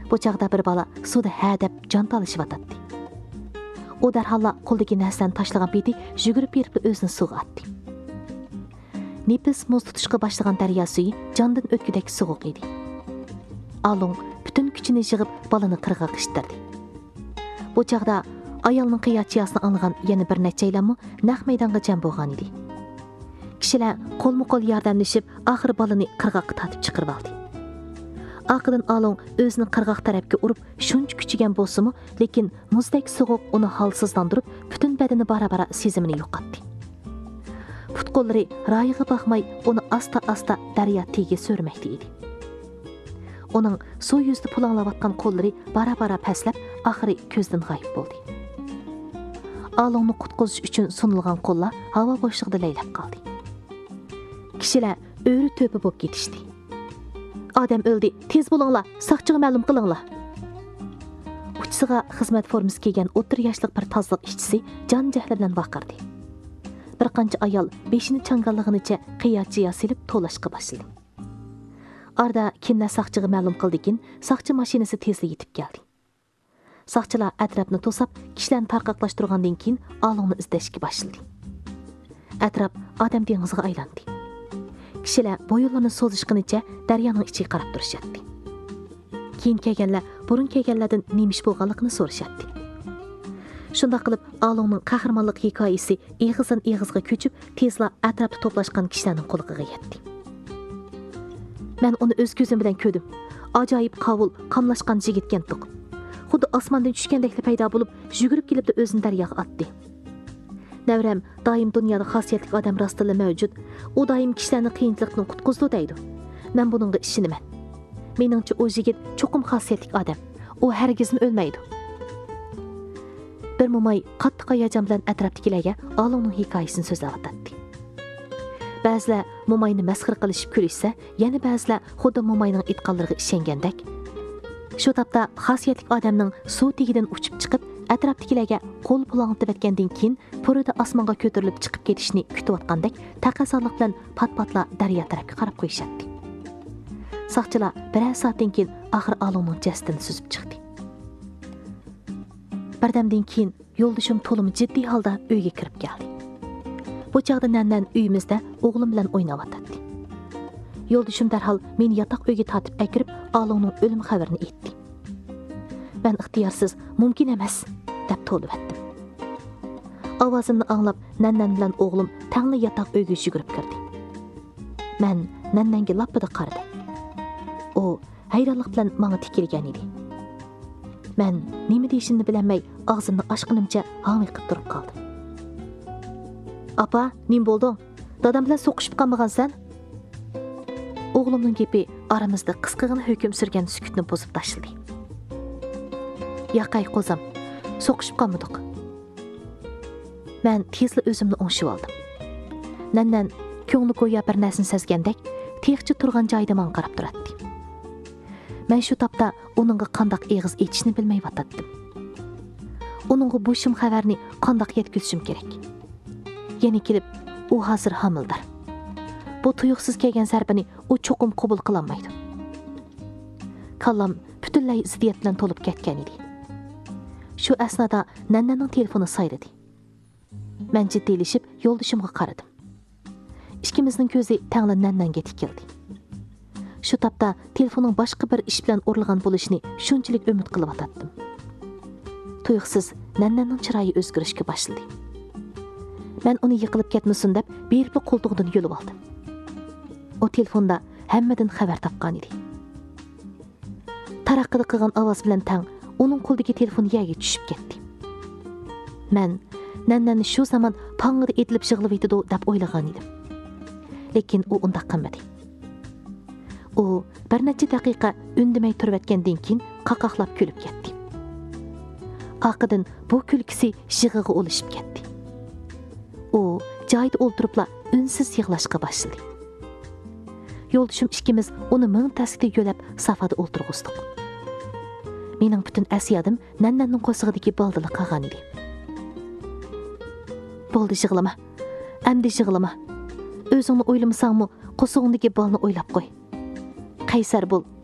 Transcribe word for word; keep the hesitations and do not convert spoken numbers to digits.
Bu chaqda bir bola suvda ha deb jon talishib atadi. U darhalla qo'ldagi narsani tashlagan peti yugurib berib o'zini suvga atdi. Nefis muz tutishga boshlagan daryo suvi jondan o'tkidek sovuq edi. Along butun kuchini yig'ib bolani qirg'a qishtirdi. Bu chaqda ayolning qiyochiyasini anglagan yana bir nechaylarmi naq maydonga jam bo'lgan edi. Kishilar qo'lma-qo'l yordamlashib oxir bolani qirg'oqqa tortib chiqarib oldi. Aqıdan Along o'zini qirg'oq tarafga urib shuncha kuchigan bo'lsa-mu, lekin muzdek sovuq uni holsizlantirib, butun badani bara-bara sezimini yo'qotdi. Put-qo'llari rayiga baxmay uni asta-asta daryo tagiga so'rmoqda edi. Uning suv yuzida pulanglayotgan qo'llari bara-bara pastlab, oxiri ko'zdan g'oyib bo'ldi. Alongni qutqizish uchun sunilgan qo'llar havo bo'shlig'ida laylab qoldi. Kishilar o'ri to'pi bo'lib ketishdi. Adam o'ldi, tez bo'linglar, saqchiga ma'lum qilinglar. Uchisiga xizmat formasi kiygan o'ttir yoshlik bir tozliq ishchisi jon jahli bilan baqirdi. Bir qancha ayol beshini changallig'icha qiyochiga silib to'lashga boshladi. Arda kimlar saqchiga ma'lum qildikin, saqchi mashinasi tezda yetib keldi. Saqchilar atrofni to'sab, kishilarni tarqoqlashtirgandan keyin Alongni izlashga boshladi. Atrof odam dengiziga aylandi. Kishilar bo'yinlarini so'zishganicha daryoning ichiga qarab turishyapti. Keyin kelganlar burun kelganlardan nima ish bo'lganligini so'rashyapti. Shunda qilib Alongning qahramonlik hikoyasi eg'izdan eg'izga ko'chib, tezla atrofda to'plashgan kishilarning quloqiga yetdi. Men uni o'z ko'zim bilan ko'rdim. Ajoyib qovul, qamlashgan yigitgan to'q. Xuddi osmondan tushgandek paydo bo'lib, yugurib kelib o'zini daryoga otdi. Davram doim dunyoda xosiyatli odam rostila mavjud. U doim kishilarni qiyinchilikdan qutqizdi deydi. Men buningga ishonaman. Meningcha u yigit cho'qim xosiyatli odam. U hargizmi o'lmaydi. Bir mo'may qattiq hayajon bilan atrofdagilarga Alongning hikoyasini so'zlayotdi. Ba'zilar mo'mayni masxir qilishib kulishsa, yana ba'zilar xuddi mo'mayning itqonlariga ishongandek. Shu topda xosiyatli odamning suv tagidan uchib chiqib, atrofdagilarga qo'l pulangitib etgandan keyin purida osmonga ko'tarilib chiqib ketishni kutayotgandek taqazolik bilan pat-patla daryo tarafga qarab qo'yishadi. Saqchilar birer soatdan keyin oxir Alongning jasadini suzib chiqdi. Birdamdan keyin yo'ldashim to'lim jiddiy holda uyga kirib keldi. Bu chaqda nandan uyimizda o'g'lim bilan o'ynayotdi. Yo'ldashim darhol meni yotoq uyga tortib akirib, Alongning o'lim xabarini aytdi. Ben ixtiyorsiz, mumkin emas deb to'lib etdim. Ovozimni anglab, nannan bilan o'g'lim tangli yotoq uyga yugurib kirdi. Men nannanga lapida qaradim. U hayronlik bilan menga tikilgan edi. Men nima deyishimni bilmay, og'zimni ochganimcha haviqib turib qoldim. Apa, nim bo'lding? Dadam bilan so'qishib qolmagansan? O'g'limning gapi aramizda qisqagina hukm surgan sukutni buzib tashladi. Yaqay qo'zim, so'qishib qolmadik. Men tezli o'zimni o'ngshib oldim. Nandan ko'ngli go'yo bir narsani sezgandek, teqchi turgan joyida men qarab turardi. Men shu topda uningga qandoq eg'iz etishni bilmay yotdim. Uningga bu shim xabarni qandoq yetkazishim kerak. Yana kelib, u hozir homildor. Bu tuyuqsiz kelgan zarbani u cho'qim qabul qila olmaydi. Kallam butunlay ziddiyat bilan to'lib ketgan edi. Shu asnoda nannaning telefoni sayradi. Men jiddiylashib yo'ldashimga qaradim. Ikkimizning ko'zi tangli nannanga tikildi. Shu topda telefoning boshqa bir ish bilan urilgan bo'lishini shunchalik umid qilib otdim. Tuyuqsiz nannaning chiroyi o'zgarishga boshladi. Men uni yiqilib ketmasin deb berib qo'ltig'idan yo'lib oldim. O telefonda hammadan xabar topgan edi. Taraqqida qilgan ovoz bilan tang uning qo'ldagi telefon yerga tushib ketdi. Men nannani shu zamon tongida etilib yig'ilib yetdi deb o'ylagan edim. Lekin u undaq qilmadi. U bir necha daqiqa indamay turib yotgandan keyin qaqoqlab kulib ketdi. Oqidan bu kulkisi yig'iga olishib ketdi. U joyida o'ltiribla unsiz yig'lashga boshladi. Yo'ldashim ikkimiz uni ming taslikda yo'lab safada o'ltirg'izdik. Mening butun asiyadim nannanning qo'sig'idagi baldili qolgan edi. Bo'ldi, yig'lama. Endi yig'lama. O'zingni o'ylamasangmi, qo'sig'ingdagi balni o'ylab qo'y. Qaysar bo'l,